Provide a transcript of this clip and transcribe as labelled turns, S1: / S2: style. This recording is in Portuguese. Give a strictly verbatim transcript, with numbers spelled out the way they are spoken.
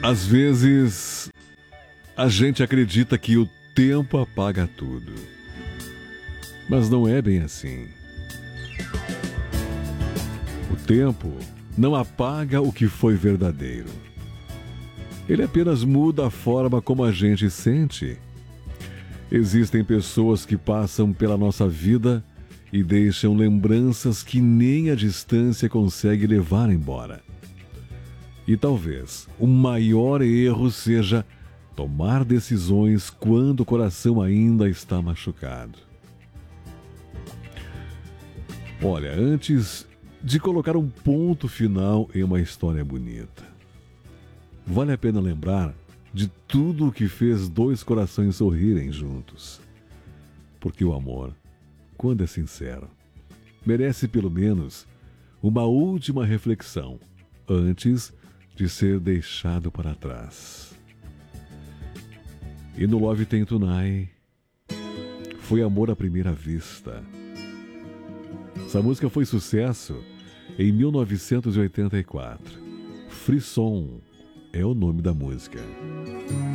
S1: Às vezes, a gente acredita que o tempo apaga tudo. Mas não é bem assim. O tempo não apaga o que foi verdadeiro. Ele apenas muda a forma como a gente sente. Existem pessoas que passam pela nossa vida e deixam lembranças que nem a distância consegue levar embora. E talvez o maior erro seja tomar decisões quando o coração ainda está machucado. Olha, antes de colocar um ponto final em uma história bonita, vale a pena lembrar de tudo o que fez dois corações sorrirem juntos. Porque o amor, quando é sincero, merece pelo menos uma última reflexão antes de ser deixado para trás. E no Love Tem Tonight foi amor à primeira vista. Essa música foi sucesso em mil novecentos e oitenta e quatro. Frisson é o nome da música.